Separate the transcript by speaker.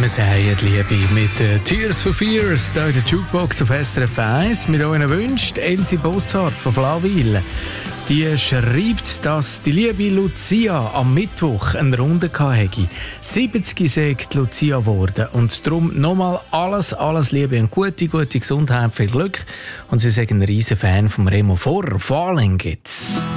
Speaker 1: sagen, Liebe, mit Tears for Fears, hier in der Jukebox auf SRF 1. Mit euch wünscht Elsie Bossart von Flawil. Die schreibt, dass die liebe Lucia am Mittwoch eine Runde hatte. 70 sei Lucia geworden. Und darum nochmal alles Liebe und gute Gesundheit, viel Glück. Und sie sind ein riesen Fan von Remo Vorer. Falling gibt's.